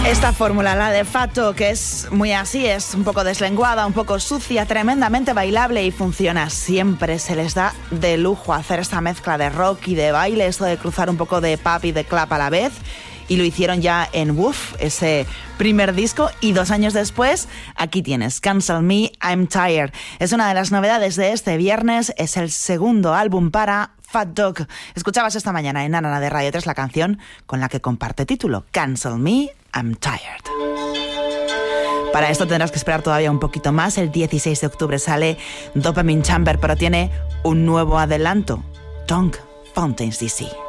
Esta fórmula, la de Fat Dog, que es muy así, es un poco deslenguada, un poco sucia, tremendamente bailable y funciona. Siempre se les da de lujo hacer esta mezcla de rock y de baile, esto de cruzar un poco de pop y de clap a la vez. Y lo hicieron ya en Woof, ese primer disco, y 2 años después, aquí tienes Cancel Me, I'm Tired. Es una de las novedades de este viernes, es el segundo álbum para Fat Dog. Escuchabas esta mañana en Ana de Radio 3 la canción con la que comparte título, Cancel Me, I'm Tired. Para esto tendrás que esperar todavía un poquito más. El 16 de octubre sale Dopamine Chamber, pero tiene un nuevo adelanto, Tongue Fountains DC.